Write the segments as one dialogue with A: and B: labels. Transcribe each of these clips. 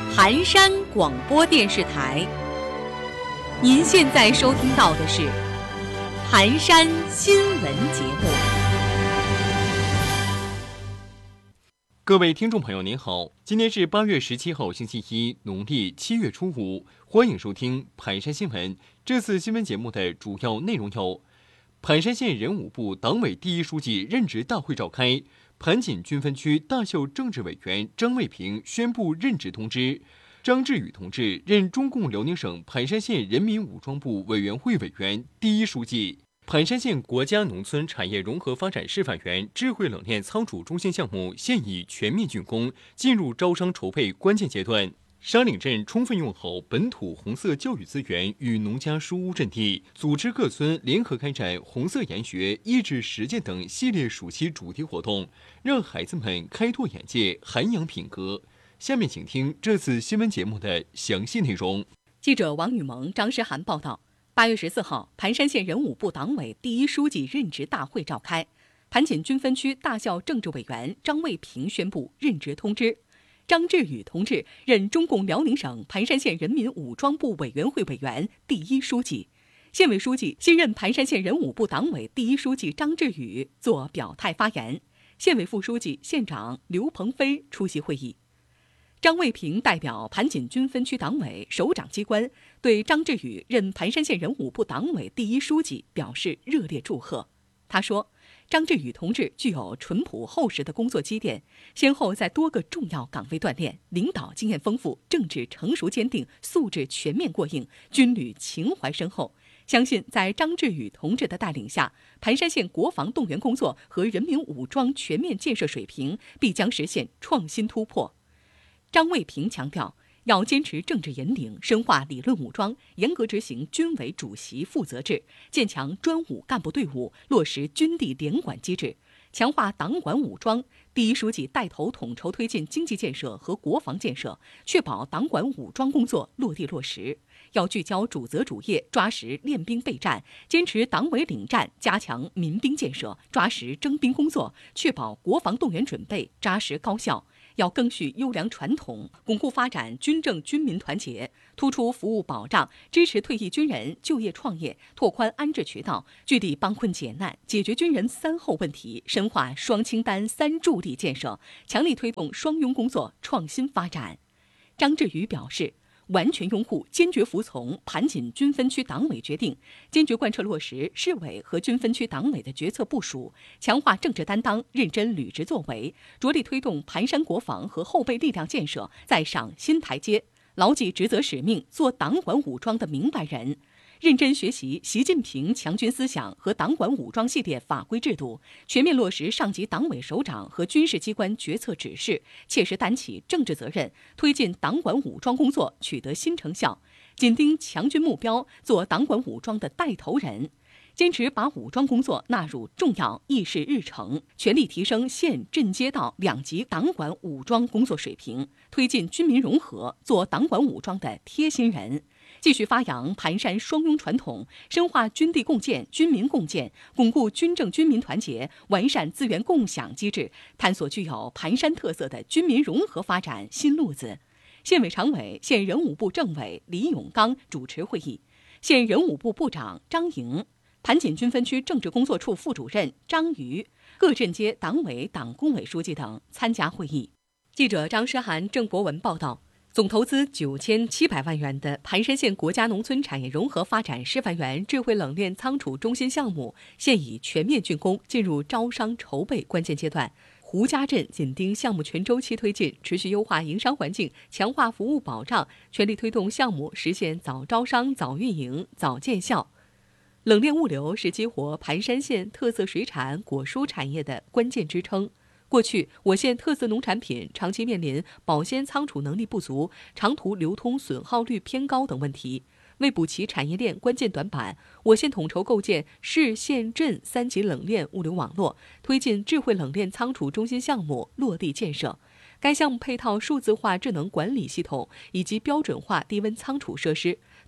A: 盘山广播电视台。您现在收听到的是盘山新闻节目。
B: 各位听众朋友您好，今天是8月17号星期一，农历7月初5，欢迎收听盘山新闻。这次新闻节目的主要内容有：盘山县人武部党委第一书记任职大会召开，盘锦军分区大校政治委员张卫平宣布任职通知。张志宇同志任中共辽宁省盘山县人民武装部委员会委员、第一书记。盘山县国家农村产业融合发展示范园智慧冷链仓储中心项目现已全面竣工，进入招商筹备关键阶段。沙岭镇充分用好本土红色教育资源与农家书屋阵地，组织各村联合开展红色研学、益智实践等系列暑期主题活动，让孩子们开拓眼界、涵养品格。下面请听这次新闻节目的详细内容。
A: 记者王雨萌、张诗涵报道。8月14号，盘山县人武部党委第一书记任职大会召开，盘锦军分区大校政治委员张卫平宣布任职通知。张志宇同志任中共辽宁省盘山县人民武装部委员会委员、第一书记。县委书记、新任盘山县人武部党委第一书记张志宇作表态发言，县委副书记、县长刘鹏飞出席会议。张卫平代表盘锦军分区党委首长机关对张志宇任盘山县人武部党委第一书记表示热烈祝贺。他说，张志宇同志具有淳朴厚实的工作积淀，先后在多个重要岗位锻炼，领导经验丰富，政治成熟坚定，素质全面过硬，军旅情怀深厚。相信在张志宇同志的带领下，盘山县国防动员工作和人民武装全面建设水平必将实现创新突破。张卫平强调，要坚持政治引领，深化理论武装，严格执行军委主席负责制，建强专武干部队伍，落实军地联管机制，强化党管武装。第一书记带头统筹推进经济建设和国防建设，确保党管武装工作落地落实。要聚焦主责主业，抓实练兵备战，坚持党委领战，加强民兵建设，抓实征兵工作，确保国防动员准备扎实高效。要赓续优良传统，巩固发展军政军民团结，突出服务保障，支持退役军人就业创业，拓宽安置渠道，聚力帮困解难，解决军人3后问题，深化双清单3驻地建设，强力推动双拥工作创新发展。张志宇表示，完全拥护、坚决服从盘锦军分区党委决定，坚决贯彻落实市委和军分区党委的决策部署，强化政治担当，认真履职作为，着力推动盘山国防和后备力量建设再上新台阶，牢记职责使命，做党管武装的明白人。认真学习习近平强军思想和党管武装系列法规制度，全面落实上级党委首长和军事机关决策指示，切实担起政治责任，推进党管武装工作取得新成效，紧盯强军目标，做党管武装的带头人。坚持把武装工作纳入重要议事日程，全力提升县镇街道2级党管武装工作水平，推进军民融合，做党管武装的贴心人。继续发扬盘山双拥传统，深化军地共建、军民共建，巩固军政军民团结，完善资源共享机制，探索具有盘山特色的军民融合发展新路子。县委常委、县人武部政委李永刚主持会议，县人武部部长张莹、盘锦军分区政治工作处副主任张瑜、各镇街党委党工委书记等参加会议。记者张诗涵、郑博文报道。总投资9700万元的盘山县国家农村产业融合发展示范园智慧冷链仓储中心项目现已全面竣工，进入招商筹备关键阶段。胡家镇紧盯项目全周期推进，持续优化营商环境，强化服务保障，全力推动项目实现早招商、早运营、早见效。冷链物流是激活盘山县特色水产、果蔬产业的关键支撑。过去，我县特色农产品长期面临保鲜仓储能力不足、长途流通损耗率偏高等问题。为补齐产业链关键短板，我县统筹构建市县镇3级冷链物流网络，推进智慧冷链仓储中心项目落地建设。该项目配套数字化智能管理系统以及标准化低温仓储设施，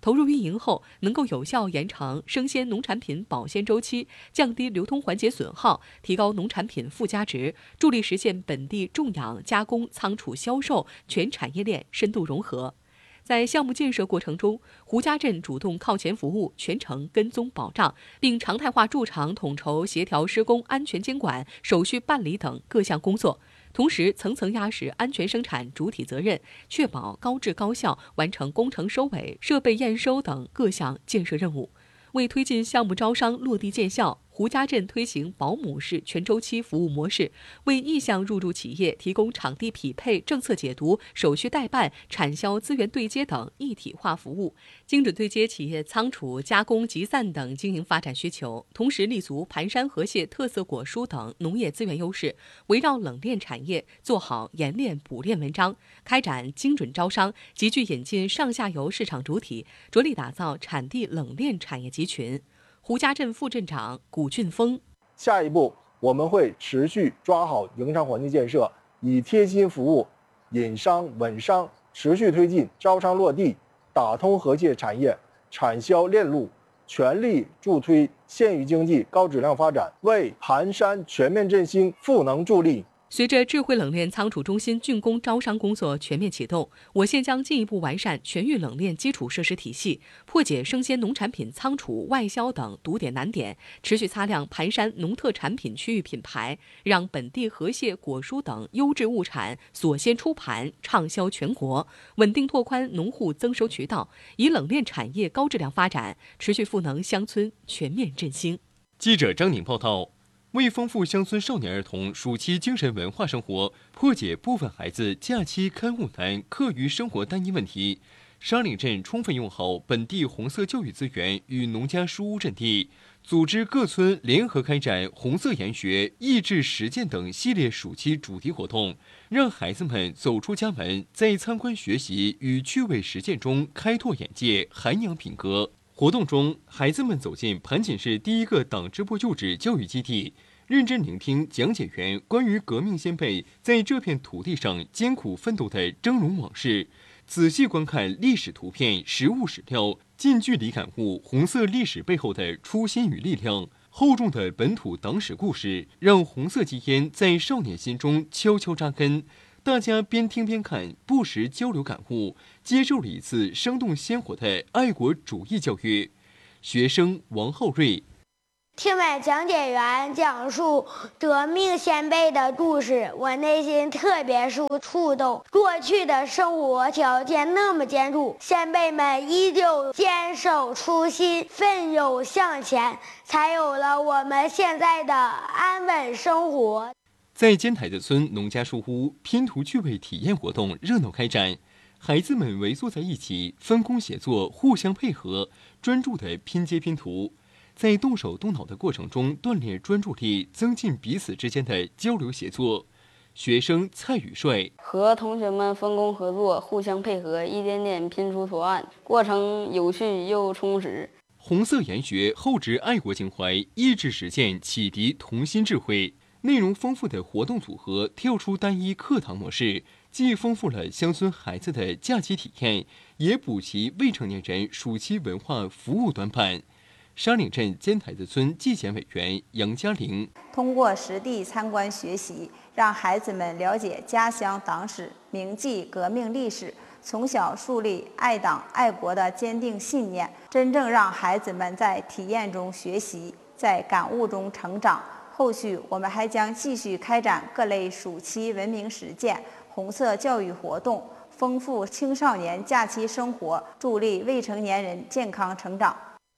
A: 投入运营后，能够有效延长生鲜农产品保鲜周期，降低流通环节损耗，提高农产品附加值，助力实现本地种养、加工、仓储、销售全产业链深度融合。在项目建设过程中，胡家镇主动靠前服务，全程跟踪保障，并常态化驻场统筹协调施工安全监管、手续办理等各项工作，同时层层压实安全生产主体责任，确保高质高效完成工程收尾、设备验收等各项建设任务。为推进项目招商落地见效，胡家镇推行保姆式全周期服务模式，为意向入驻企业提供场地匹配、政策解读、手续代办、产销资源对接等一体化服务，精准对接企业仓储、加工、集散等经营发展需求，同时立足盘山河蟹特色果蔬等农业资源优势，围绕冷链产业做好盐链补链文章，开展精准招商，集聚引进上下游市场主体，着力打造产地冷链产业集群。胡家镇副镇长古俊峰：
C: 下一步，我们会持续抓好营商环境建设，以贴心服务、引商稳商，持续推进招商落地，打通河蟹产业产销链路，全力助推县域经济高质量发展，为盘山全面振兴赋能助力。
A: 随着智慧冷链仓储中心竣工招商工作全面启动，我县将进一步完善全域冷链基础设施体系，破解生鲜农产品仓储、外销等堵点难点，持续擦亮盘山农特产品区域品牌，让本地河蟹、果蔬等优质物产锁鲜出盘，畅销全国，稳定拓宽农户增收渠道，以冷链产业高质量发展，持续赋能乡村全面振兴。
B: 记者张宁报道。为丰富乡村少年儿童暑期精神文化生活，破解部分孩子假期刊物难、课余生活单一问题，沙岭镇充分用好本地红色教育资源与农家书屋阵地，组织各村联合开展红色研学、益智实践等系列暑期主题活动，让孩子们走出家门，在参观学习与趣味实践中开拓眼界、涵养品格。活动中，孩子们走进盘锦市第一个党支部幼稚教育基地，认真聆听讲解员关于革命先辈在这片土地上艰苦奋斗的峥嵘往事，仔细观看历史图片、实物史料，近距离感悟红色历史背后的初心与力量。厚重的本土党史故事，让红色基因在少年心中悄悄扎根。大家边听边看，不时交流感悟，接受了一次生动鲜活的爱国主义教育。学生王浩瑞：
D: 听完讲解员讲述革命先辈的故事，我内心特别受触动。过去的生活条件那么艰苦，先辈们依旧坚守初心，奋勇向前，才有了我们现在的安稳生活。
B: 在尖台子村农家书屋，拼图趣味体验活动热闹开展，孩子们围坐在一起，分工协作，互相配合，专注地拼接拼图。在动手动脑的过程中锻炼专注力，增进彼此之间的交流协作。学生蔡宇帅：
E: 和同学们分工合作，互相配合，一点点拼出图案，过程有趣又充实。
B: 红色研学厚植爱国情怀，益智实践启迪童心智慧。内容丰富的活动组合跳出单一课堂模式，既丰富了乡村孩子的假期体验，也补齐未成年人暑期文化服务短板。沙岭镇尖台子村纪检委员杨嘉玲：
F: 通过实地参观学习，让孩子们了解家乡党史，铭记革命历史，从小树立爱党爱国的坚定信念，真正让孩子们在体验中学习，在感悟中成长。后续我们还将继续开展各类暑期文明实践、红色教育活动，丰富青少年假期生活，助力未成年人健康成长。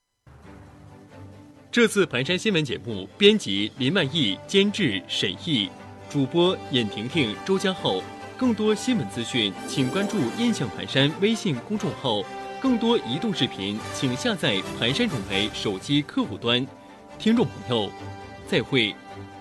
B: 这次盘山新闻节目编辑林曼义，监制沈毅，主播尹婷婷、周家浩。更多新闻资讯，请关注印象盘山微信公众号。更多移动视频，请下载盘山总台手机客户端。听众朋友，再会。